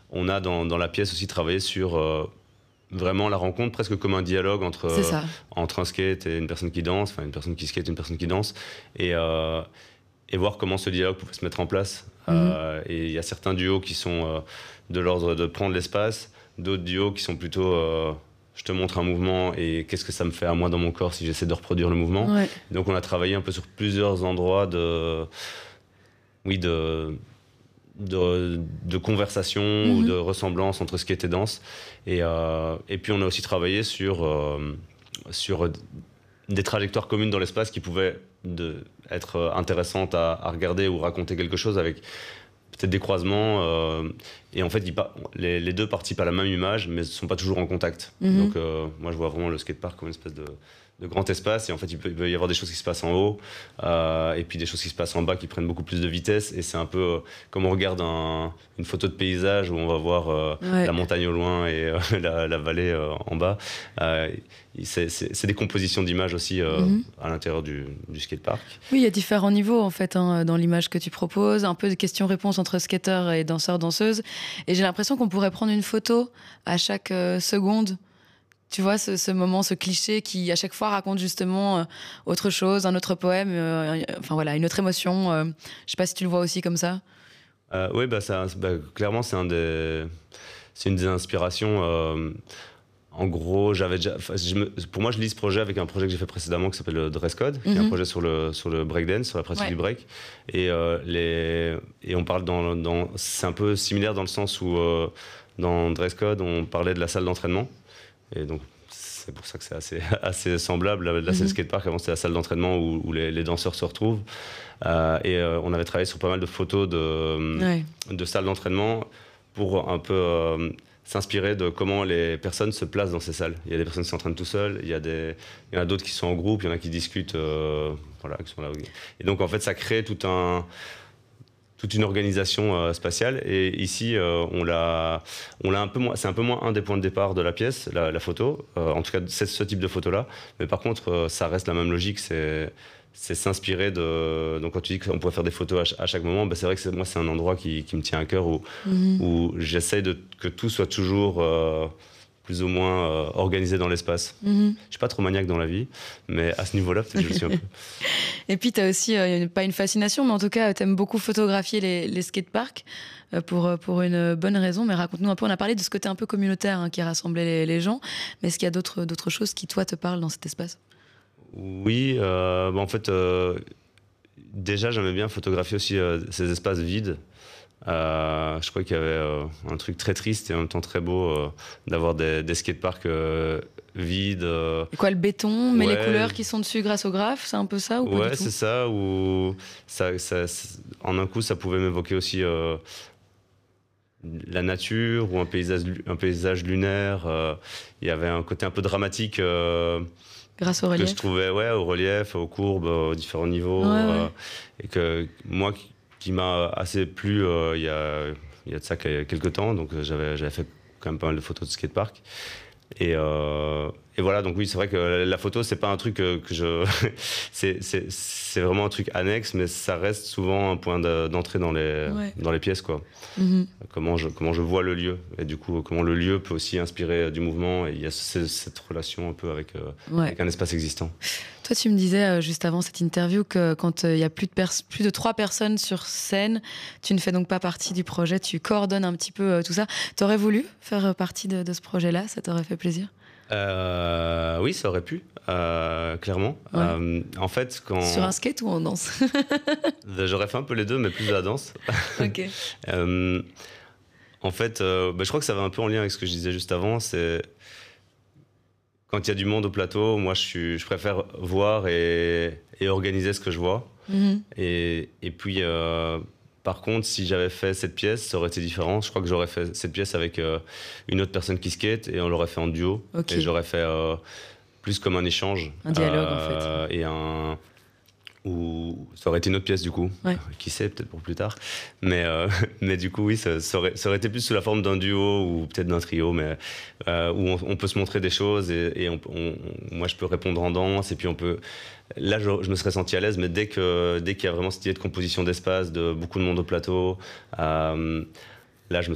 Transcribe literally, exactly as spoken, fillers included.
on a dans, dans la pièce aussi travaillé sur euh, vraiment la rencontre, presque comme un dialogue entre, euh, entre un skate et une personne qui danse, enfin une personne qui skate et une personne qui danse, et, euh, et voir comment ce dialogue pouvait se mettre en place. Mm-hmm. euh, et il y a certains duos qui sont euh, de l'ordre de prendre l'espace, d'autres duos qui sont plutôt... Euh, je te montre un mouvement et qu'est-ce que ça me fait à moi dans mon corps si j'essaie de reproduire le mouvement. Ouais. Donc on a travaillé un peu sur plusieurs endroits de, oui, de, de, de conversation mm-hmm. ou de ressemblance entre skate et danse. Et, euh, et puis on a aussi travaillé sur, euh, sur des trajectoires communes dans l'espace qui pouvaient de, être intéressantes à, à regarder ou raconter quelque chose avec peut-être des croisements, euh, et en fait ils les, les deux participent à la même image mais ne sont pas toujours en contact. Mm-hmm. Donc euh, moi je vois vraiment le skatepark comme une espèce de, de grand espace, et en fait il peut, il peut y avoir des choses qui se passent en haut euh, et puis des choses qui se passent en bas qui prennent beaucoup plus de vitesse, et c'est un peu euh, comme on regarde un, une photo de paysage où on va voir euh, ouais. la montagne au loin et euh, la, la vallée euh, en bas. Euh, c'est, c'est, c'est des compositions d'images aussi euh, mm-hmm. à l'intérieur du, du skatepark. Oui, il y a différents niveaux en fait hein, dans l'image que tu proposes, un peu de questions-réponses entre skateurs et danseurs-danseuses, et j'ai l'impression qu'on pourrait prendre une photo à chaque euh, seconde. Tu vois, ce, ce moment, ce cliché qui, à chaque fois, raconte justement euh, autre chose, un autre poème, euh, enfin voilà, une autre émotion. Euh, je sais pas si tu le vois aussi comme ça. Euh, oui, bah, ça, bah, clairement, c'est, un des, c'est une des inspirations. Euh, en gros, j'avais déjà, je me, pour moi, je lis ce projet avec un projet que j'ai fait précédemment qui s'appelle le Dress Code, mm-hmm. qui est un projet sur le, sur le breakdance, sur la pratique ouais. du break. Et, euh, les, et on parle dans, dans... C'est un peu similaire dans le sens où, euh, dans Dress Code, on parlait de la salle d'entraînement. Et donc, c'est pour ça que c'est assez, assez semblable. Là, mm-hmm. c'est le skatepark, avant, c'était la salle d'entraînement où, où les, les danseurs se retrouvent. Euh, et euh, on avait travaillé sur pas mal de photos de, ouais. de salles d'entraînement pour un peu euh, s'inspirer de comment les personnes se placent dans ces salles. Il y a des personnes qui s'entraînent tout seuls, il y a des, il y en a d'autres qui sont en groupe, il y en a qui discutent, euh, voilà, qui sont là. Et donc, en fait, ça crée tout un... toute une organisation euh, spatiale, et ici euh, on l'a, on l'a un peu moins, c'est un peu moins un des points de départ de la pièce, la, la photo, euh, en tout cas c'est ce type de photo là, mais par contre euh, ça reste la même logique, c'est, c'est s'inspirer de, donc quand tu dis qu'on pourrait faire des photos à, à chaque moment, bah, c'est vrai que c'est, moi c'est un endroit qui, qui me tient à cœur où, mm-hmm. où j'essaye de, que tout soit toujours euh, plus ou moins euh, organisé dans l'espace. Mm-hmm. Je suis pas trop maniaque dans la vie, mais à ce niveau-là, peut-être je le suis un peu. Et puis, tu as aussi, euh, pas une fascination, mais en tout cas, tu aimes beaucoup photographier les, les skateparks euh, pour, pour une bonne raison. Mais raconte-nous un peu, on a parlé de ce côté un peu communautaire hein, qui rassemblait les, les gens, mais est-ce qu'il y a d'autres, d'autres choses qui, toi, te parlent dans cet espace ? Oui, euh, bah en fait, euh, déjà, j'aimais bien photographier aussi euh, ces espaces vides. Euh, je crois qu'il y avait euh, un truc très triste et en même temps très beau euh, d'avoir des, des skateparks euh, vides. Euh, et quoi, le béton, mais ouais. les couleurs qui sont dessus grâce au graphe, c'est un peu ça ou pas Ouais, du tout ? c'est ça. Ou ça, ça, en un coup, ça pouvait m'évoquer aussi euh, la nature ou un paysage, un paysage lunaire. Euh, il y avait un côté un peu dramatique. Euh, Grâce au relief. Que je trouvais ouais, au relief, aux courbes, aux différents niveaux. Ouais, euh, ouais. Et que moi, qui, qui m'a assez plu euh, il y a, il y a de ça quelques temps, donc j'avais, j'avais fait quand même pas mal de photos de skatepark. Et, euh, et voilà, donc oui, c'est vrai que la photo, c'est pas un truc que, que je. c'est, c'est, c'est vraiment un truc annexe, mais ça reste souvent un point de, d'entrée dans les, ouais. dans les pièces, quoi. Mm-hmm. Comment, je, comment je vois le lieu, et du coup, comment le lieu peut aussi inspirer du mouvement, et il y a ce, cette relation un peu avec, euh, ouais. avec un espace existant. Toi, tu me disais euh, juste avant cette interview que quand il euh, y a plus de, pers- plus de trois personnes sur scène, tu ne fais donc pas partie du projet, tu coordonnes un petit peu euh, tout ça. T'aurais voulu faire partie de, de ce projet-là ? Ça t'aurait fait plaisir ? Euh, oui, ça aurait pu, euh, clairement. Ouais. Euh, en fait, quand... Sur un skate ou en danse ? J'aurais fait un peu les deux, mais plus de la danse. Ok. euh, en fait, euh, bah, je crois que ça va un peu en lien avec ce que je disais juste avant. C'est quand il y a du monde au plateau, moi, je, suis, je préfère voir et, et organiser ce que je vois. Mm-hmm. Et, et puis... Euh, Par contre, si j'avais fait cette pièce, ça aurait été différent. Je crois que j'aurais fait cette pièce avec euh, une autre personne qui skate et on l'aurait fait en duo. Okay. Et j'aurais fait euh, plus comme un échange. Un dialogue, euh, en fait. Et un... Ou ça aurait été une autre pièce, du coup. Ouais. Qui sait, peut-être pour plus tard. Mais, euh, mais du coup, oui, ça, ça, aurait, ça aurait été plus sous la forme d'un duo ou peut-être d'un trio, mais euh, où on, on peut se montrer des choses et, et on, on, moi, je peux répondre en danse et puis on peut... Là, je, je me serais senti à l'aise, mais dès, que, dès qu'il y a vraiment cette idée de composition d'espace, de beaucoup de monde au plateau, euh, là, je me